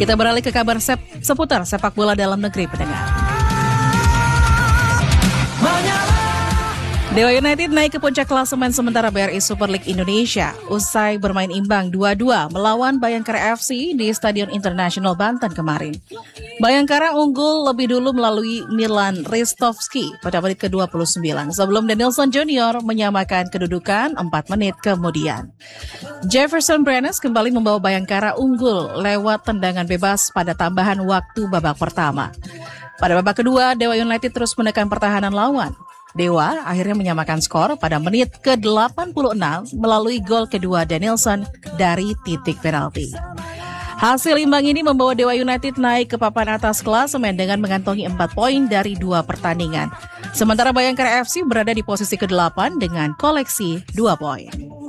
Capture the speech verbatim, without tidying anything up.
Kita beralih ke kabar sep seputar sepak bola dalam negeri, pendengar. Dewa United naik ke puncak klasemen sementara B R I Super League Indonesia usai bermain imbang dua dua melawan Bayangkara F C di Stadion Internasional Banten kemarin. Bayangkara unggul lebih dulu melalui Milan Ristovski pada menit ke dua puluh sembilan sebelum Denilson Junior menyamakan kedudukan empat menit kemudian. Jefferson Brenes kembali membawa Bayangkara unggul lewat tendangan bebas pada tambahan waktu babak pertama. Pada babak kedua, Dewa United terus menekan pertahanan lawan. Dewa akhirnya menyamakan skor pada menit ke delapan puluh enam melalui gol kedua Denilson dari titik penalti. Hasil imbang ini membawa Dewa United naik ke papan atas klasemen dengan mengantongi empat poin dari dua pertandingan. Sementara Bayangkara F C berada di posisi kedelapan dengan koleksi dua poin.